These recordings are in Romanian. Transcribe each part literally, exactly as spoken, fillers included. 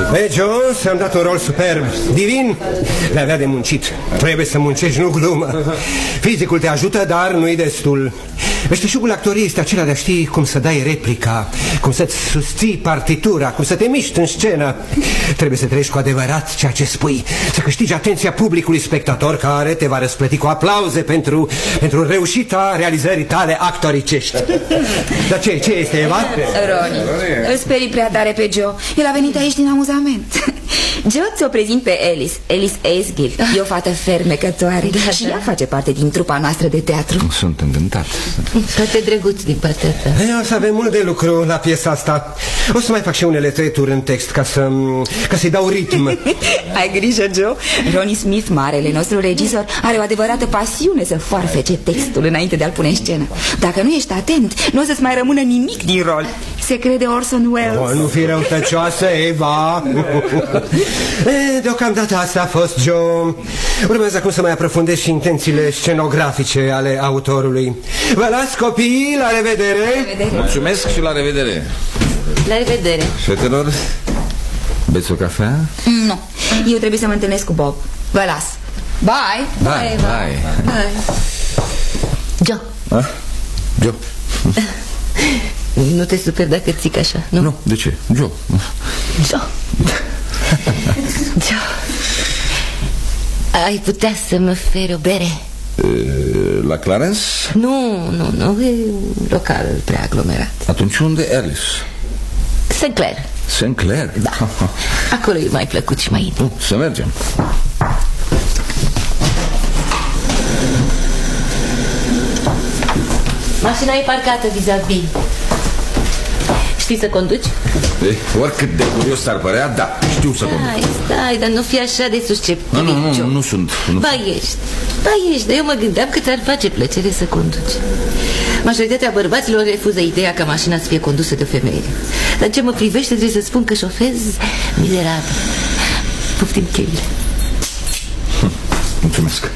Hey, Jones, am dat un rol superb, divin. Le avea de muncit. Trebuie să muncești, nu glumă. Fizicul te ajută, dar nu-i destul. Meșteșugul actoriei este acela de a ști cum să dai replica, cum să-ți susții partitura, cum să te miști în scenă. Trebuie să trăiești cu adevărat ceea ce spui, să câștigi atenția publicului spectator, care te va răsplăti cu aplauze pentru, pentru reușita realizării tale actoricești. Dar ce, ce este, Eva? Ronnie, îl sperii prea tare pe Joe. El a venit aici din amuzament. Joe, ți-o prezint pe Alice, Alice Aysgill. E o fată fermecătoare da, și da. ea face parte din trupa noastră de teatru. Sunt încântat. Foarte drăguț din partea ta. O să avem mult de lucru la piesa asta. O să mai fac și unele treturi în text ca să ca să-i dau ritm. Ai grijă, Joe. Ronnie Smith, marele nostru regizor, are o adevărată pasiune să foarfece textul înainte de a-l pune în scenă. Dacă nu ești atent, nu o să-ți mai rămână nimic din rol. Se crede Orson Welles. O, nu fi răutăcioasă, Eva. E, deocamdată asta a fost, Joe. Urmează acum să mai aprofundez și intențiile scenografice ale autorului. Vă las, copii, la revedere. La revedere. Mulțumesc și la revedere. La revedere. Fetelor, beți o cafea? Nu, eu trebuie să mă întâlnesc cu Bob. Vă las. Bye. Bye, bye. Bye. Joe. Ah? Joe. Nu te superi dacă țic așa, nu? Nu, de ce? Joe. Joe. Joe. Ai putea să-mi oferi o bere? La Clarence? Nu, nu, nu, e un local prea aglomerat. Atunci unde e Alice? Saint Clair. Saint Clair? Da. Acolo e mai plăcut și mai intim. Să mergem. Mașina e parcată vis-a-vis. Știi să conduci? E, oricât de curios s-ar părea, da, știu să conduc. Stai, stai, dar nu fi așa de susceptibil. Nu, nu, nu, nu sunt nu. Ba ești, ba ești, dar eu mă gândeam că ți-ar face plăcere să conduci. Majoritatea bărbaților refuză ideea ca mașina să fie condusă de femeie. Dar ce mă privește trebuie să spun că șofez mizerabil. Poftim cheile. hm, Mulțumesc.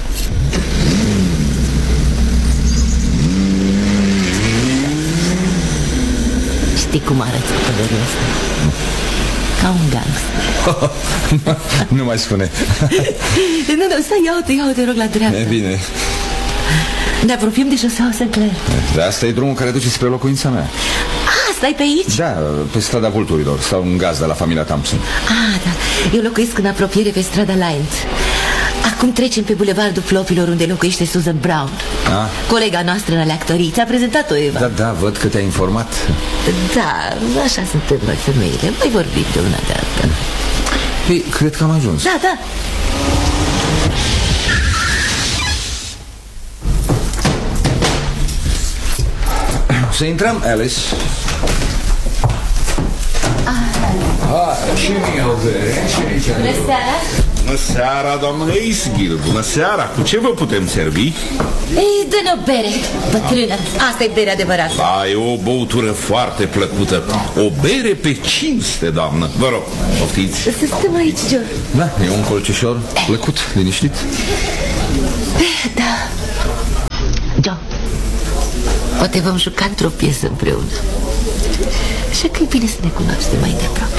Știi cum arăți cu pălăria asta? Ca un gangster. Nu mai spune. Nu, nu, stai, ia-o-te, ia-o-te, rog, la dreapta. E bine. Ne apropiem de șoseaua Saint Clair. De asta e drumul care duce spre locuința mea. Ah, stai pe aici? Da, pe strada Vulturilor. Stau în gazdă la familia Thompson. Ah, da, eu locuiesc în apropiere pe strada Lyons. Acum trecem pe bulevardul Flopilor, unde locuiește Susan Brown, ah. colega noastră în actorii. Ți-a prezentat-o, Eva? Da, da, văd că te-ai informat. Da, așa suntem noi femeile. Mai vorbim de una de alta. Ei, cred că am ajuns. Da, da. Să intrăm, Alice. Ah, și mie o bere. Bună seara. Bună seara, doamnă Aysgill. Bună seara. Cu ce vă putem servi? Ei, dă-ne o bere, bătrână. Asta e bere adevărată. Da, e o băutură foarte plăcută. O bere pe cinste, doamnă. Vă rog, poftiți. Să stăm aici, Joe. Da, e un colțișor plăcut, liniștit. Da. Joe, poate vom juca într-o piesă împreună. Așa că e bine să ne cunoaștem mai de aproape.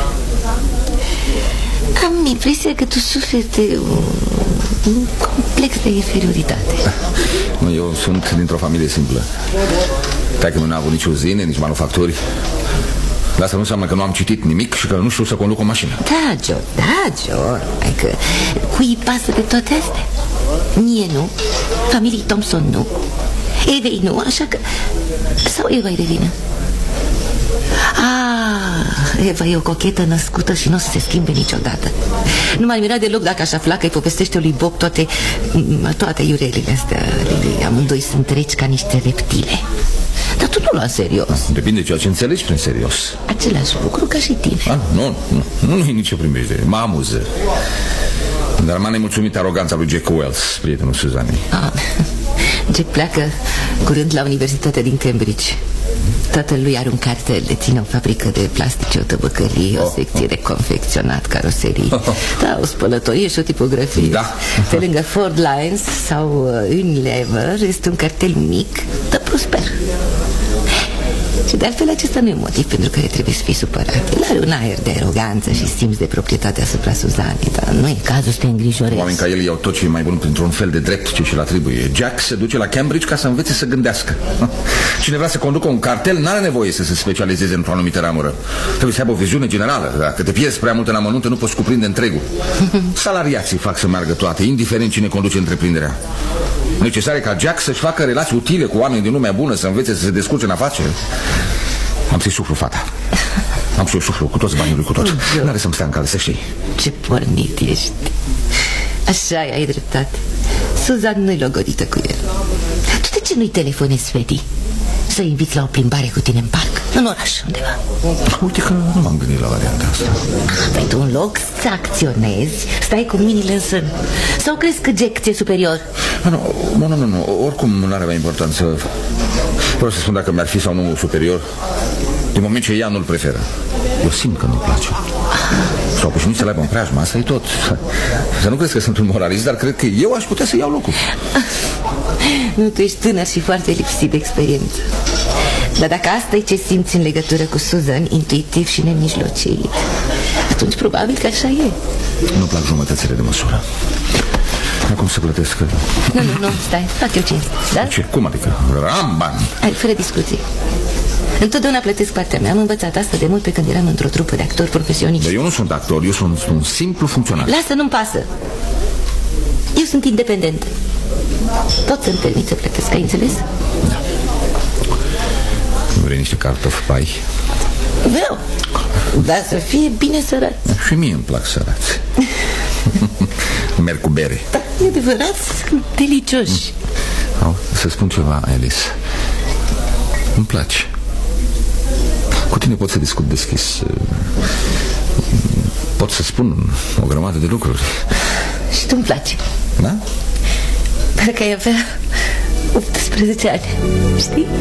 Am impresia că tu suferi de un, un complex de inferioritate. Nu, eu sunt dintr-o familie simplă. Taică-mi n-a avut nici uzine, nici manufacturi. Dar asta nu înseamnă că nu am citit nimic și că nu știu să conduc o mașină. Da, Joe, da, Joe. Adică, cui pasă de toate astea? Mie nu, familiei Thompson nu, Evei nu, așa că... Sau Eva e de vină? Ah, Eva e o cochetă născută și nu o să se schimbe niciodată. Nu m-ar mira deloc dacă aș afla că îi povestește lui Bob toate, toate iurelile astea. Amândoi sunt reci ca niște reptile. Dar tu nu lua serios. Depinde ceea ce înțelegi prin serios. Același lucru ca și tine. Ah, nu, nu, nu, nu e nicio primejdere, mă amuză. Dar m-a nemulțumit aroganța lui Jack Wells, prietenul Suzanei. Ah, Jack pleacă curând la Universitatea din Cambridge. Tatăl lui are un cartel, deține o fabrică de plastice, o tăbăcărie, o secție de confecționat, caroserii. Da, o spălătorie și o tipografie. Da. Pe lângă Ford Lines sau Unilever este un cartel mic, dar prosper. Și de altfel acesta nu e motiv pentru care trebuie să fii supărat. El are un aer de aroganță și simț de proprietate asupra Suzanei, dar nu e cazul să te îngrijorezi. Oameni ca el iau tot ce e mai bun printr-un fel de drept ce ce-l atribuie. Jack se duce la Cambridge ca să învețe să gândească. Cine vrea să conducă un cartel n-are nevoie să se specializeze într-o anumită ramură. Trebuie să aibă o viziune generală. Dacă te pierzi prea mult în amănunte, nu poți cuprinde întregul. Salariații fac să meargă toate, indiferent cine conduce întreprinderea. Necesare ca Jack să-și facă relații utile cu oameni din lumea bună, să învețe să se descurce în afaceri. Am să-i suflu fata. Am să-i suflu cu toți banii lui, cu tot. N-are să-mi stea în cale, să știi. Ce pornit ești. Așa e, ai dreptate. Suzan nu-i logodită cu el. Tu de ce nu-i telefonezi, Freddy? Să-i inviți la o plimbare cu tine în parc, în oraș, undeva. Uite că nu m-am gândit la varianta asta. Păi tu în loc să acționezi, stai cu mâinile în sân. Sau crezi că Jack ți-e superior? Nu, nu, nu, nu, nu. Oricum nu are mai importanță. Vreau să spun dacă mi-ar fi sau nu superior, din moment ce ea nu-l preferă. Eu simt că nu-mi place. S-au obișnuit să-l aibă în preajmă, asta e tot. Să nu crezi că sunt un moralist, dar cred că eu aș putea să iau locul. Nu, tu ești tânăr și foarte lipsit de experiență. Dar dacă asta e ce simți în legătură cu Susan, intuitiv și nemijlocit, atunci probabil că așa e. Nu-mi plac jumătățile de măsură. Acum să plătesc. Nu, nu, nu, stai, fac eu cinci, da? Ce? Cum adică? Am bani. Hai, fără discuții. Întotdeauna plătesc partea mea. Am învățat asta de mult pe când eram într-o trupă de actori profesioniști. Dar eu nu sunt actor, eu sunt un simplu funcționar. Lasă, nu-mi pasă. Eu sunt independent. Pot să-mi permit să plătesc, ai înțeles? Da. Vrei niște cartofi pai? Vreau, dar să fie bine sărați. Și mie îmi plac sărați. Merg cu bere. Da, e adevărat, sunt delicioși. Au, să spun ceva, Alice. Îmi place. Cu tine pot să discut deschis. Pot să spun o grămadă de lucruri. Și tu îmi place. Da? Parcă ai avea optsprezece ani, știi?